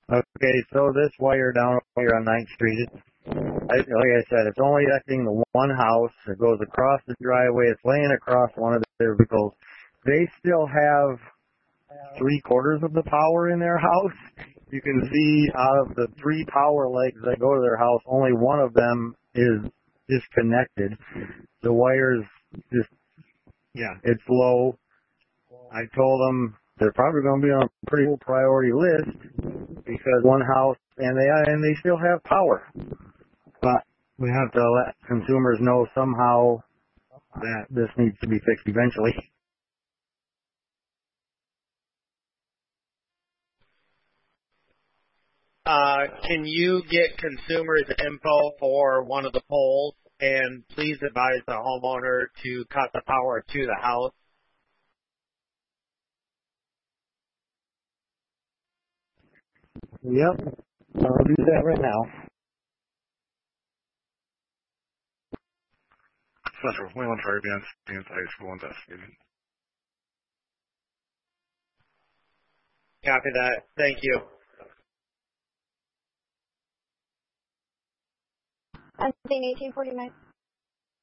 Okay, so this wire down here on 9th Street, like I said, it's only affecting the one house. It goes across the driveway. It's laying across one of their vehicles. They still have 3/4 of the power in their house. You can see out of the 3 power legs that go to their house, only one of them is disconnected. The wire's just, it's low. I told them they're probably going to be on a pretty low priority list because one house, and they still have power. But we have to let consumers know somehow that this needs to be fixed eventually. Can you get consumers' info for one of the poles, and please advise the homeowner to cut the power to the house? Yep, I'll do that right now. Central Wayland Fire Dance High School investigating. Copy that. Thank you. I'm saying 1849.